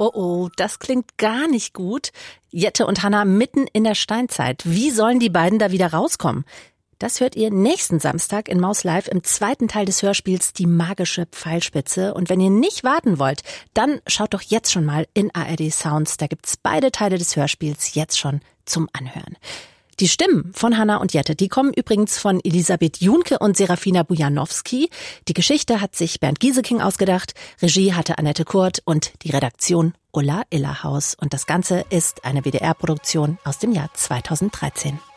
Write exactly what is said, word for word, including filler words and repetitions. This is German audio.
Oh oh, das klingt gar nicht gut. Jette und Hannah mitten in der Steinzeit. Wie sollen die beiden da wieder rauskommen? Das hört ihr nächsten Samstag in Maus Live im zweiten Teil des Hörspiels Die magische Pfeilspitze. Und wenn ihr nicht warten wollt, dann schaut doch jetzt schon mal in A R D Sounds. Da gibt's beide Teile des Hörspiels jetzt schon zum Anhören. Die Stimmen von Hannah und Jette, die kommen übrigens von Elisabeth Junke und Serafina Bujanowski. Die Geschichte hat sich Bernd Gieseking ausgedacht, Regie hatte Annette Kurt und die Redaktion Ulla Illerhaus. Und das Ganze ist eine W D R-Produktion aus dem Jahr zweitausenddreizehn.